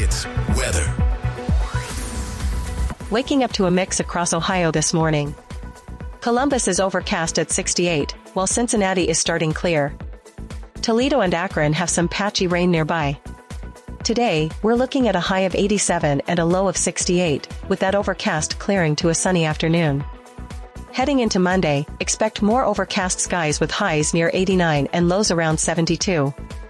Nuggets weather. Waking up to a mix across Ohio this morning. Columbus is overcast at 68, while Cincinnati is starting clear. Toledo and Akron have some patchy rain nearby. Today, we're looking at a high of 87 and a low of 68, with that overcast clearing to a sunny afternoon. Heading into Monday, expect more overcast skies with highs near 89 and lows around 72.